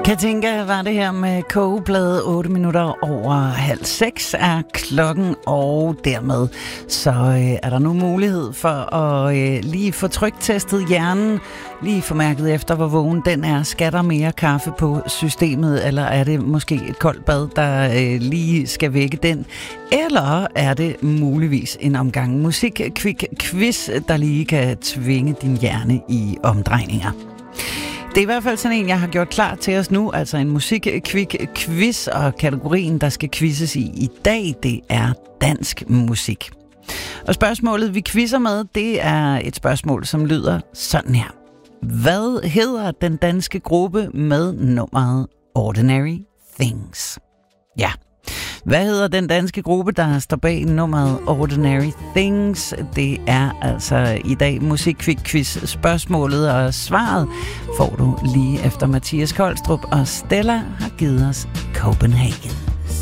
Katinka var det her med kogeplade. 8 minutter over 5:30 er klokken, og dermed så er der nu mulighed for at lige få tryktestet hjernen, lige få mærket efter, hvor vågen den er. Skal der mere kaffe på systemet, eller er det måske et koldt bad, der lige skal vække den? Eller er det muligvis en omgang musik-quiz, der lige kan tvinge din hjerne i omdrejninger? Det er i hvert fald sådan en, jeg har gjort klar til os nu, altså en musik-quiz, og kategorien, der skal quizzes i dag, det er dansk musik. Og spørgsmålet, vi quizzer med, det er et spørgsmål, som lyder sådan her. Hvad hedder den danske gruppe med nummeret Ordinary Things? Ja. Hvad hedder den danske gruppe, der står bag nummeret Ordinary Things? Det er altså i dag musikquiz spørgsmålet, og svaret får du lige efter Mathias Kolstrup, og Stella har givet os Copenhagen.